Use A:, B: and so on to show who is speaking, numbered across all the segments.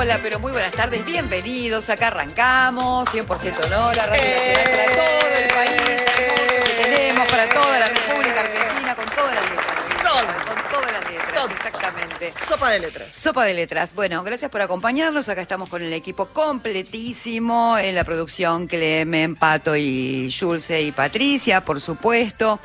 A: Hola, pero muy buenas tardes, bienvenidos. Acá arrancamos, 100% honor, la Radio Nacional para todo el país hermoso que tenemos, para toda la República Argentina, con todas las letras. Con todas las letras, exactamente.
B: Sopa de letras.
A: Sopa de letras. Bueno, gracias por acompañarnos. Acá estamos con el equipo completísimo en la producción, Clemen, Pato y Julce y Patricia, por supuesto.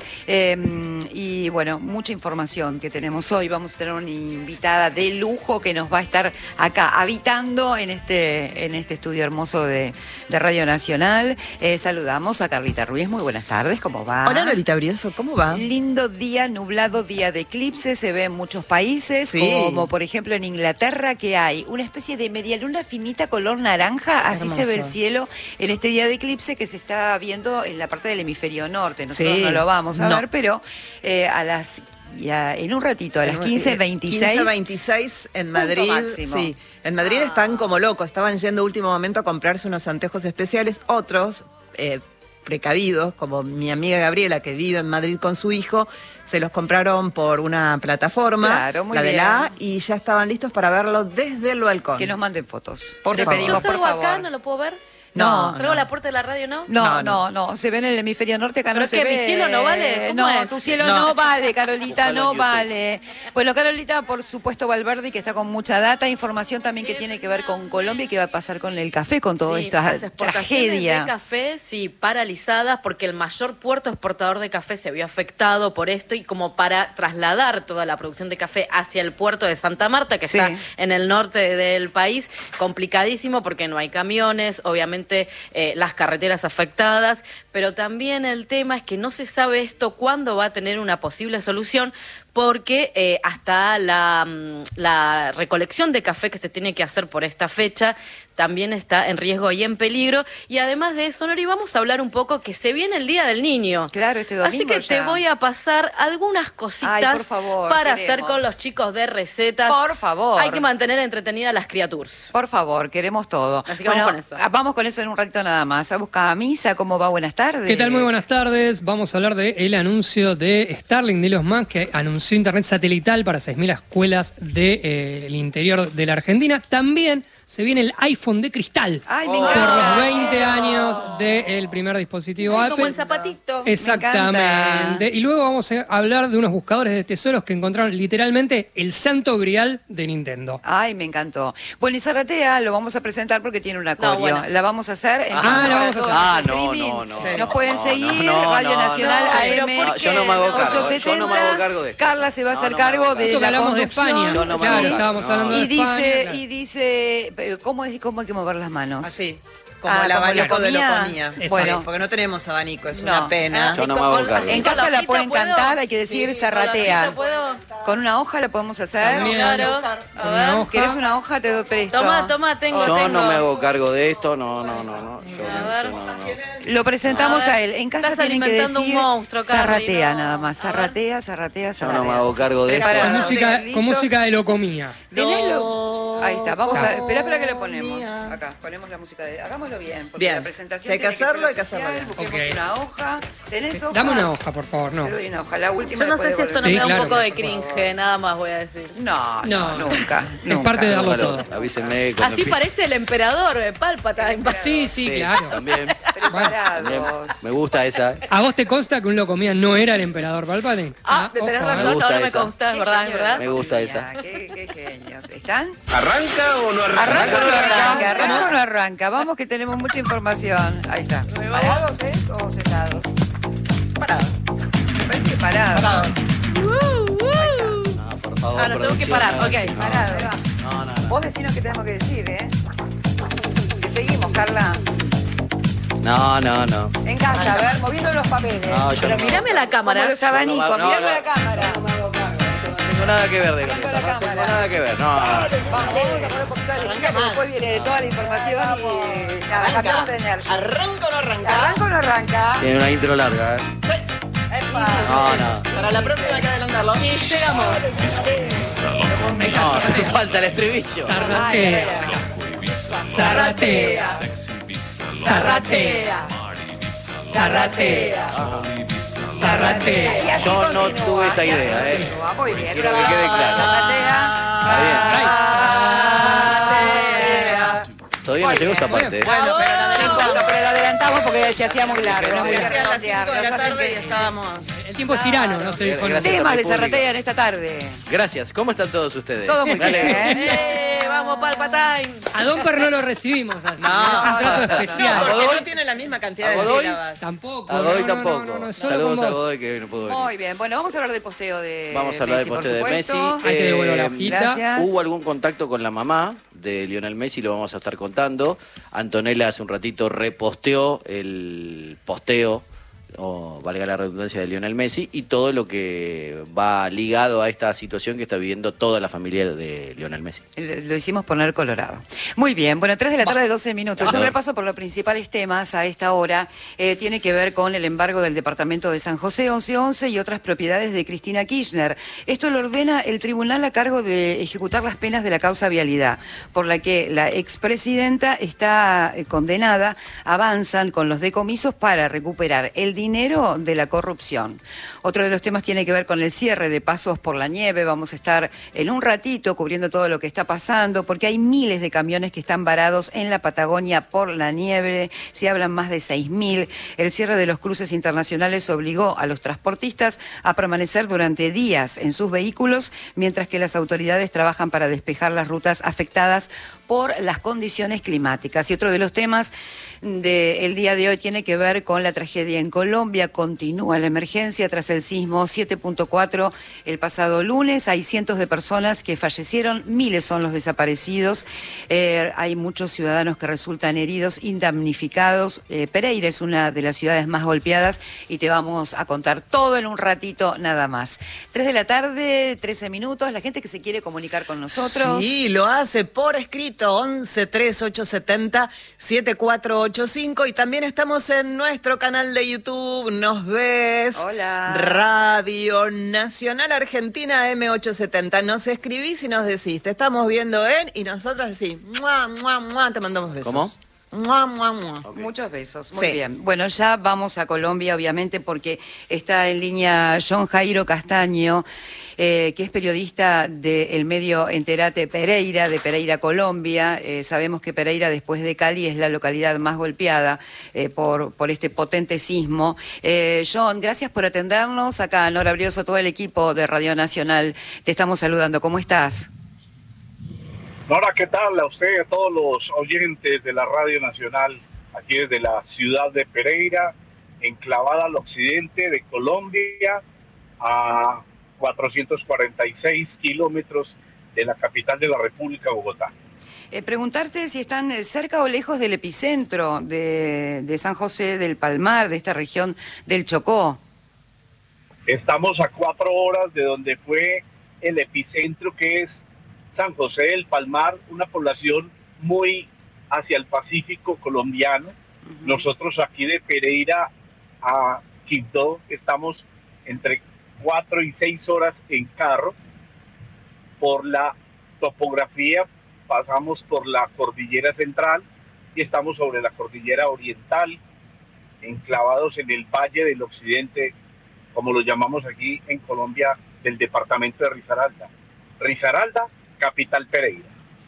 A: Y bueno, mucha información que tenemos hoy. Vamos a tener una invitada de lujo que nos va a estar acá habitando en este estudio hermoso de Radio Nacional. Saludamos a Carlita Ruiz. Muy buenas tardes, ¿cómo va?
B: Hola, Lolita Brioso, ¿cómo va?
A: Lindo día, nublado, día de eclipse. Se ve en muchos países,
B: sí,
A: como por ejemplo en Inglaterra, que hay una especie de medialuna finita color naranja. Así
B: hermoso.
A: Se ve el cielo en este día de eclipse que se está viendo en la parte del hemisferio norte. Nosotros no lo vamos a ver, pero en un ratito, a las 15:26.
B: 15:26 en Madrid. Sí, en Madrid están como locos, estaban yendo último momento a comprarse unos anteojos especiales. Otros, precavidos, como mi amiga Gabriela, que vive en Madrid con su hijo, se los compraron por una plataforma,
A: claro, muy
B: la de
A: bien.
B: la A, y ya estaban listos para verlo desde el balcón.
A: Que nos manden fotos.
B: Por
A: Te
B: favor.
A: pedimos,
C: Yo salgo
A: por favor.
C: acá, ¿no lo puedo ver?
A: No,
C: ¿Traigo la puerta de la radio, no?
A: No, se ve en el hemisferio norte, acá
C: ¿Pero
A: no se
C: qué,
A: ve.
C: mi cielo no vale? ¿Cómo
A: No,
C: es?
A: tu cielo no vale, Carolita, no vale. Bueno, Carolita, por supuesto, Valverde, que está con mucha data, información también que tiene que ver con Colombia y qué va a pasar con el café, con toda esta
C: las exportaciones
A: tragedia.
C: de café, sí, paralizadas, porque el mayor puerto exportador de café se vio afectado por esto, y como para trasladar toda la producción de café hacia el puerto de Santa Marta, que está en el norte del país, complicadísimo porque no hay camiones, obviamente las carreteras afectadas, pero también el tema es que no se sabe esto cuándo va a tener una posible solución, porque hasta la recolección de café que se tiene que hacer por esta fecha también está en riesgo y en peligro. Y además de eso, Nori, vamos a hablar un poco que se viene el Día del Niño.
A: Claro, este domingo.
C: Así que te voy a pasar algunas cositas.
A: Ay, por favor,
C: para
A: queremos
C: hacer con los chicos de recetas.
A: Por favor.
C: Hay que mantener entretenidas las criaturas.
A: Por favor, queremos todo.
C: Así que vamos con eso.
A: Vamos con eso en un ratito nada más. A buscar a Misa, ¿cóómo va? Buenas tardes.
D: ¿Qué tal? Muy buenas tardes. Vamos a hablar del anuncio de Starlink de Elon Musk, que anunció internet satelital para 6.000 escuelas del interior de la Argentina. También se viene el iPhone de cristal.
A: Ay, me
D: por
A: encanta.
D: los 20 años del primer dispositivo Apple.
C: Como el zapatito.
D: Exactamente. Y luego vamos a hablar de unos buscadores de tesoros que encontraron literalmente el santo grial de Nintendo.
A: Ay, me encantó. Bueno, y Zarratea lo vamos a presentar porque tiene una coreo.
C: bueno.
A: La vamos a hacer en
D: la vamos a hacer.
A: streaming.
E: No.
A: Nos pueden seguir, Radio Nacional AM.
C: ¿por qué?
E: Yo no me hago cargo.
A: 870.
E: Yo no me hago cargo de esto.
A: Carla se va a hacer
E: No me hago
A: cargo
E: cargo.
A: de
D: Esto que
A: la
D: hablamos de
A: conducción.
D: España.
E: Yo no me
D: Claro,
E: hago cargo.
D: estábamos hablando de España.
A: Y dice, pero ¿cómo hay que mover las manos?
B: Así, como
A: Ah,
B: el
A: como
B: abanico
A: lo
B: de lo
A: comía.
B: comía.
D: Exacto.
B: Bueno, porque no tenemos abanico, es
A: No.
B: una pena.
E: Yo no me hago cargo.
A: En casa la pueden
C: ¿puedo?
A: cantar, hay que decir zarratea.
C: ¿Puedo?
A: Con una hoja la podemos hacer.
D: También.
C: Claro. A
D: Una
C: ver.
D: hoja.
A: ¿Querés una hoja? Te doy presto.
C: Toma, tengo.
E: Yo no me hago cargo de esto, no. Yo no.
A: Lo presentamos
C: A
A: a
C: ver,
A: él. En casa
C: estás
A: tienen que
C: alimentando un
A: decir
C: monstruo, Carly,
A: zarratea
C: no.
A: nada más.
C: A ver.
A: Zarratea.
E: Yo no me hago cargo de esto.
A: Preparado.
D: Con
A: ¿Listos?
D: música de locomía.
A: Tenéslo. Ahí está, vamos a...
D: No.
A: Espera que le ponemos. Acá, ponemos la música de... Hagámoslo bien, porque
B: Bien.
A: la presentación
B: Si hay que
A: tiene ser
B: hacerlo, hay que hacerlo
A: oficial.
B: bien.
A: Busquemos
D: Ok.
A: una hoja. ¿Tenés hoja?
D: Dame una hoja, por favor. No.
A: Te doy una hoja, la última.
C: Yo no sé
A: después
C: si esto no
D: Sí,
C: me da
D: claro.
C: un poco de cringe, nada más voy a decir.
A: No,
D: No.
A: nunca.
D: Es parte de darlo todo.
E: Avísenme cuando
C: Así
E: empiece.
C: parece el emperador de Palpatine.
D: Sí, claro.
E: También.
A: Preparados.
E: Me gusta esa.
D: ¿A vos te consta que un locomía no era el emperador Palpatine?
C: Tenés
D: ojo,
C: razón,
E: Me
C: no,
E: gusta
C: no me
E: esa.
C: consta, es verdad, es verdad.
E: Me gusta esa.
A: Qué genios. ¿Están?
F: ¿Arranca o no arranca?
A: ¿Arranca o no arranca? ¿Arranca o no arranca? Vamos que tenemos mucha información. Ahí está. ¿Parados o sentados?
B: Parados.
A: Me parece que parados.
E: No, por favor.
C: Ah, nos tenemos que
E: producción,
C: parar,
E: no.
C: ok.
A: Parados.
E: No.
A: Vos decinos qué tenemos que decir, ¿eh? Que seguimos, Carla.
E: No.
A: En casa, a ver, moviendo los papeles.
E: No, yo
C: Pero
E: no.
C: mírame la cámara.
A: Como los abanicos,
E: No,
A: mirando
E: no.
A: la cámara.
E: No tengo nada que ver de
A: Mirando
E: esto.
A: la
E: No tengo
A: cámara.
E: nada que ver. No.
A: Vamos a poner un poquito de alegría que después viene toda la información y nada, cambiamos de energía.
B: ¿Arranca o no arranca?
A: ¿Arranca o no arranca?
E: Tiene una intro larga, ¿eh?
C: Epa.
E: No.
B: Para la próxima hay que adelantarlo.
C: Y llegamos.
E: No, falta el estribillo.
D: Zarratea. Zarratea. Zarratea. Zarratea. Zarratea.
E: Yo no tuve esta idea, ¿eh?
A: Muy bien.
E: Quiero que quede claro.
A: Zarratea.
E: Está bien. Todavía no llegó esa parte.
A: Bueno, pero lo adelantamos porque se hacía muy largo.
B: Se hacían las 5 de la tarde y estábamos...
D: El tiempo es tirano, no se dijo.
E: Gracias.
A: Temas de
E: República.
A: Zarratea en esta tarde.
E: Gracias. ¿Cómo están todos ustedes?
A: Todo muy
E: Dale.
A: bien.
C: ¡Vamos, Palpa Time!
D: A Domper no lo recibimos así.
B: No,
D: es un trato
B: no,
D: especial.
B: porque
E: Godoy.
B: no tiene la misma cantidad
E: ¿A
B: de
E: Godoy?
B: sílabas.
D: Tampoco.
E: A Godoy
D: no,
E: tampoco.
D: no, solo con
E: Saludos a
D: vos.
E: Godoy que no pudo venir.
A: Muy bien. Bueno, vamos a hablar del posteo de
E: Vamos a hablar
A: Messi,
E: del posteo
A: por
E: de
A: supuesto.
E: Messi.
D: Ahí te devuelvo la hojita.
A: Gracias.
E: Hubo algún contacto con la mamá de Lionel Messi, lo vamos a estar contando. Antonella hace un ratito reposteó el posteo, o valga la redundancia, de Lionel Messi, y todo lo que va ligado a esta situación que está viviendo toda la familia de Lionel Messi.
A: Lo hicimos poner colorado. Muy bien, bueno, 3 de la tarde, 12 minutos. Un repaso por los principales temas a esta hora. Tiene que ver con el embargo del departamento de San José 1111 y otras propiedades de Cristina Kirchner. Esto lo ordena el tribunal a cargo de ejecutar las penas de la causa vialidad, por la que la expresidenta está condenada. Avanzan con los decomisos para recuperar el dinero de la corrupción. Otro de los temas tiene que ver con el cierre de pasos por la nieve. Vamos a estar en un ratito cubriendo todo lo que está pasando, porque hay miles de camiones que están varados en la Patagonia por la nieve. Se hablan más de 6.000. El cierre de los cruces internacionales obligó a los transportistas a permanecer durante días en sus vehículos, mientras que las autoridades trabajan para despejar las rutas afectadas por las condiciones climáticas. Y otro de los temas del día de hoy tiene que ver con la tragedia en Colombia. Continúa la emergencia tras el sismo 7.4 el pasado lunes. Hay cientos de personas que fallecieron, miles son los desaparecidos. Hay muchos ciudadanos que resultan heridos, indemnificados. Pereira es una de las ciudades más golpeadas y te vamos a contar todo en un ratito nada más. 3 de la tarde, 13 minutos. La gente que se quiere comunicar con nosotros.
B: Sí, lo hace por escrito, 113870-7485, y también estamos en nuestro canal de YouTube. Nos ves.
A: Hola.
B: Radio Nacional Argentina M870. Nos escribís y nos decís, te estamos viendo y nosotros decís, ¡mua, mua, mua! Te mandamos besos.
E: ¿Cómo?
B: ¡Mua, mua, mua!
E: Ok.
A: Muchos besos, muy
B: Sí.
A: bien. Bueno, ya vamos a Colombia, obviamente, porque está en línea John Jairo Castaño, que es periodista del medio Enterate Pereira, de Pereira, Colombia. Sabemos que Pereira, después de Cali, es la localidad más golpeada por este potente sismo. John, gracias por atendernos. Acá, Nora Brioso, todo el equipo de Radio Nacional, te estamos saludando. ¿Cómo estás?
F: Nora, ¿qué tal? A usted y a todos los oyentes de la Radio Nacional, aquí desde la ciudad de Pereira, enclavada al occidente de Colombia, a 446 kilómetros de la capital de la República, Bogotá.
A: Preguntarte si están cerca o lejos del epicentro de San José del Palmar, de esta región del Chocó.
F: Estamos a 4 horas de donde fue el epicentro, que es San José del Palmar, una población muy hacia el Pacífico colombiano. Nosotros aquí de Pereira a Quibdó estamos entre 4 y 6 horas en carro. Por la topografía pasamos por la cordillera central y estamos sobre la cordillera oriental, enclavados en el Valle del Occidente, como lo llamamos aquí en Colombia, del departamento de Risaralda. Risaralda, capital Pereira.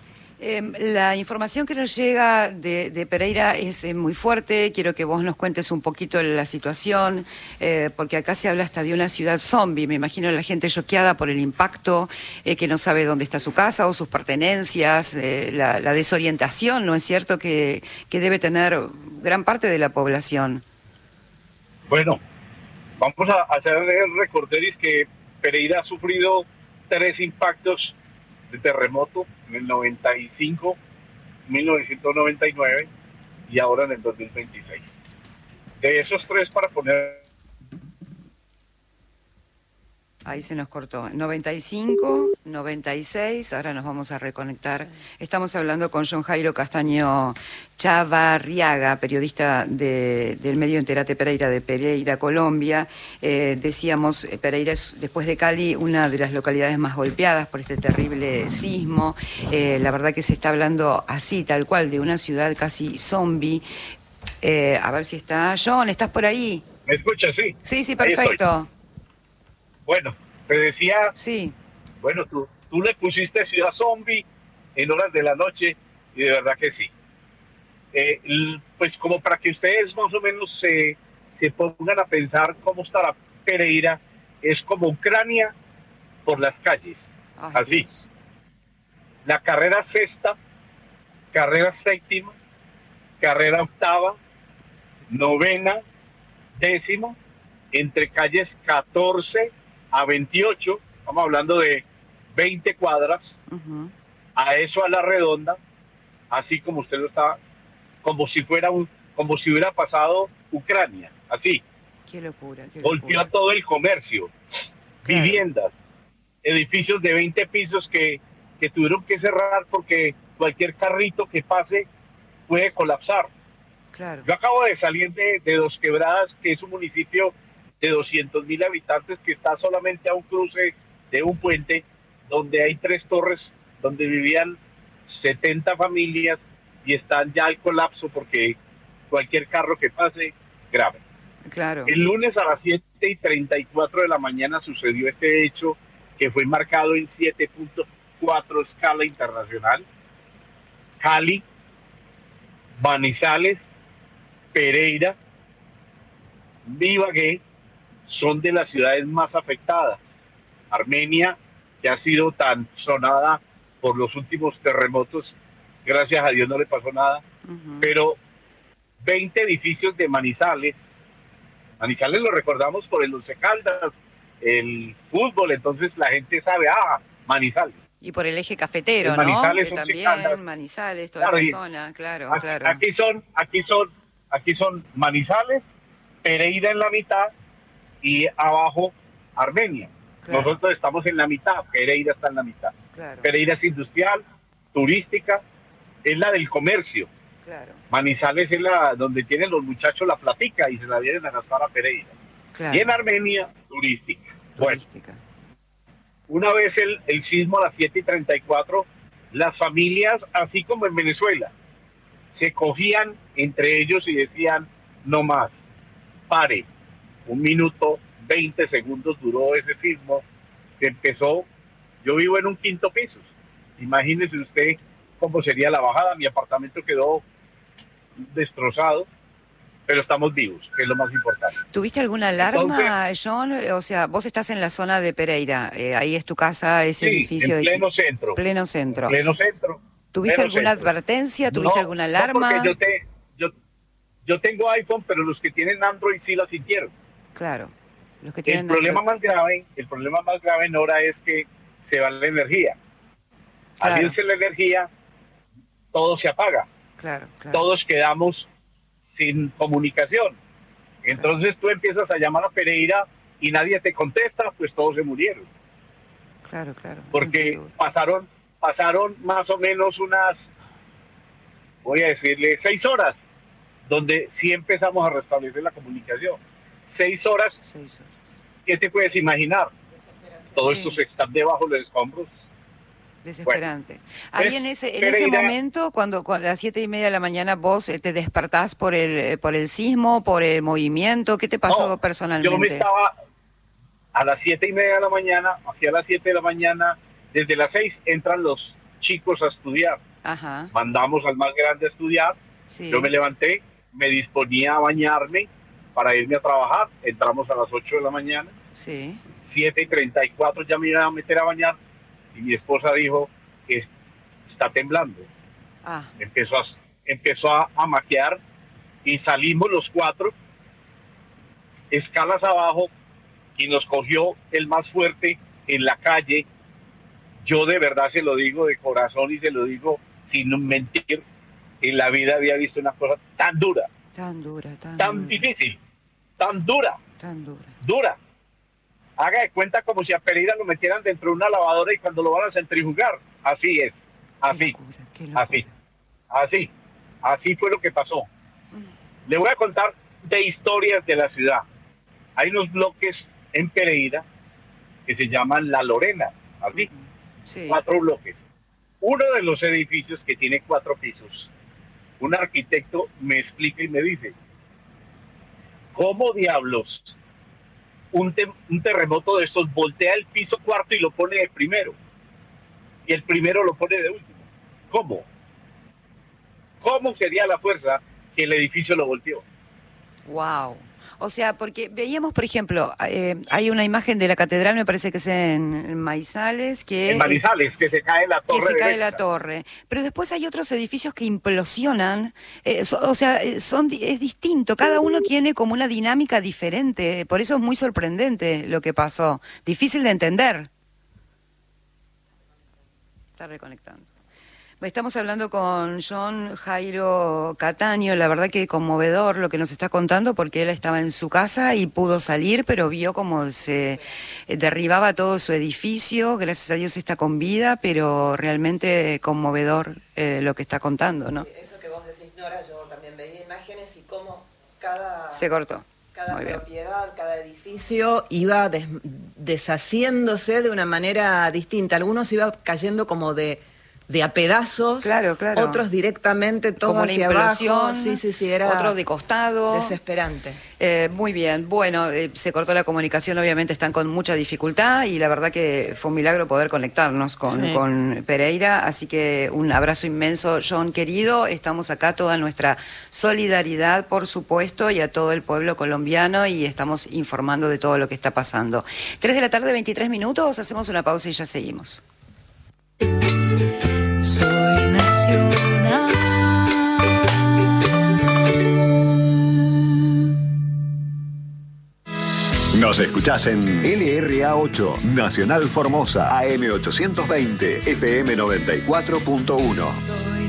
A: La información que nos llega de Pereira es muy fuerte. Quiero que vos nos cuentes un poquito la situación, porque acá se habla hasta de una ciudad zombie. Me imagino la gente choqueada por el impacto, que no sabe dónde está su casa o sus pertenencias, la desorientación, ¿no es cierto?, que debe tener gran parte de la población.
F: Bueno, vamos a hacer el recorderis que Pereira ha sufrido 3 impactos de terremoto en el 95, 1999 y ahora en el 2026. De esos 3, para poner...
A: Ahí se nos cortó. 95, 96, ahora nos vamos a reconectar. Estamos hablando con John Jairo Castaño Chavarriaga, periodista del medio Enterate Pereira, de Pereira, Colombia. Decíamos, Pereira es, después de Cali, una de las localidades más golpeadas por este terrible sismo. La verdad que se está hablando así, tal cual, de una ciudad casi zombie. A ver si está. John, ¿estás por ahí?
F: ¿Me escuchas? Sí.
A: Sí,
F: Ahí
A: perfecto.
F: estoy. Bueno, te decía,
A: Sí.
F: bueno, tú le pusiste ciudad zombie en horas de la noche y de verdad que sí. Pues como para que ustedes más o menos se pongan a pensar cómo estará Pereira, es como Ucrania por las calles.
A: Ay,
F: así.
A: Dios.
F: La carrera sexta, carrera séptima, carrera octava, novena, décima, entre calles 14 a 28, estamos hablando de 20 cuadras, a eso a la redonda, así como usted lo está, como si hubiera pasado Ucrania, así.
A: Qué locura.
F: Golpeó a todo el comercio, claro. Viviendas, edificios de 20 pisos que tuvieron que cerrar porque cualquier carrito que pase puede colapsar.
A: Claro.
F: Yo acabo de salir de Dos Quebradas, que es un municipio de 200,000 habitantes que está solamente a un cruce de un puente donde hay 3 torres donde vivían 70 familias y están ya al colapso porque cualquier carro que pase, grave.
A: Claro.
F: El lunes a las 7:34 de la mañana sucedió este hecho que fue marcado en 7.4 escala internacional. Cali, Manizales, Pereira, Ibagué son de las ciudades más afectadas. Armenia, que ha sido tan sonada por los últimos terremotos, gracias a Dios no le pasó nada, pero 20 edificios de Manizales lo recordamos por el Once Caldas, el fútbol, entonces la gente sabe, Manizales.
A: Y por el eje cafetero,
F: Manizales,
A: ¿no? También
F: Caldas.
A: Manizales, toda
F: claro,
A: esa zona, claro.
F: Aquí son Manizales, Pereira en la mitad y abajo Armenia. Claro. Nosotros estamos en la mitad, Pereira está en la mitad. Claro. Pereira es industrial, turística, es la del comercio.
A: Claro.
F: Manizales es la donde tienen los muchachos la platica y se la vienen a gastar a Pereira. Claro. Y en Armenia, turística. Bueno, una vez el sismo a las 7:34, las familias, así como en Venezuela, se cogían entre ellos y decían, no más, pare. 1 minuto, 20 segundos duró ese sismo que empezó. Yo vivo en un 5º piso. Imagínese usted cómo sería la bajada. Mi apartamento quedó destrozado, pero estamos vivos, que es lo más importante.
A: ¿Tuviste alguna alarma, John? O sea, vos estás en la zona de Pereira, ahí es tu casa, ese edificio
F: en pleno centro.
A: Pleno centro.
F: En pleno centro.
A: ¿Tuviste alguna advertencia? ¿Tuviste alguna alarma?
F: No, porque yo tengo iPhone, pero los que tienen Android sí la sintieron.
A: Claro. Los que tienen
F: el problema más grave, Nora, es que se va la energía. Claro. Al irse la energía, todo se apaga.
A: Claro.
F: Todos quedamos sin comunicación. Entonces tú empiezas a llamar a Pereira y nadie te contesta, pues todos se murieron.
A: Claro.
F: Porque pasaron más o menos unas, voy a decirle, 6 horas, donde sí empezamos a restablecer la comunicación. 6 horas. ¿Qué te puedes imaginar? Todos estos están debajo de los escombros.
A: Desesperante. Bueno, ahí en ese momento, cuando a las 7:30 de la mañana vos te despertás por el sismo, por el movimiento, ¿qué te pasó personalmente?
F: Yo me estaba a las 7:30 de la mañana, aquí a las 7 de la mañana, desde las 6 entran los chicos a estudiar.
A: Ajá.
F: Mandamos al más grande a estudiar. Sí. Yo me levanté, me disponía a bañarme para irme a trabajar. Entramos a las 8 de la mañana.
A: Sí.
F: 7:34 ya me iba a meter a bañar. Y mi esposa dijo que está temblando. Empezó a maquiar y salimos los 4 escalas abajo y nos cogió el más fuerte en la calle. Yo de verdad se lo digo de corazón y se lo digo sin mentir. En la vida había visto una cosa tan dura. Tan difícil. Tan dura. Dura. Haga de cuenta como si a Pereira lo metieran dentro de una lavadora y cuando lo van a centrifugar. Así es. Así.
A: Qué locura.
F: Así fue lo que pasó. Le voy a contar de historias de la ciudad. Hay unos bloques en Pereira que se llaman La Lorena. Así.
A: Sí.
F: 4 bloques. Uno de los edificios que tiene 4 pisos. Un arquitecto me explica y me dice, ¿cómo diablos un terremoto de estos voltea el piso 4 y lo pone de primero? Y el primero lo pone de último. ¿Cómo? cómo sería la fuerza que el edificio lo volteó.
A: Wow. O sea, porque veíamos, por ejemplo, hay una imagen de la catedral, me parece que es en Maizales, que
F: en Manizales, que se cae la torre.
A: Que se cae la torre. Pero después hay otros edificios que implosionan. O sea, es distinto. Cada uno tiene como una dinámica diferente. Por eso es muy sorprendente lo que pasó. Difícil de entender. Está reconectando. Estamos hablando con John Jairo Cataño, la verdad que conmovedor lo que nos está contando, porque él estaba en su casa y pudo salir, pero vio cómo se derribaba todo su edificio. Gracias a Dios está con vida, pero realmente conmovedor lo que está contando, ¿no?
B: Eso que vos decís, Nora, yo también veía imágenes y cómo cada...
A: Se cortó.
B: Cada propiedad, cada edificio iba deshaciéndose de una manera distinta. Algunos iba cayendo como de a pedazos,
A: claro.
B: Otros directamente todo
A: como
B: hacia
A: implosión,
B: abajo. Sí, era
A: otros de costado.
B: Desesperante.
A: Muy bien, bueno, se cortó la comunicación, obviamente están con mucha dificultad y la verdad que fue un milagro poder conectarnos con Pereira, así que un abrazo inmenso, John querido, estamos acá, toda nuestra solidaridad, por supuesto, y a todo el pueblo colombiano, y estamos informando de todo lo que está pasando. 3 de la tarde, 23 minutos, hacemos una pausa y ya seguimos.
G: Soy nacional.
H: Nos escuchás en LRA8, Nacional Formosa, AM 820, FM 94.1.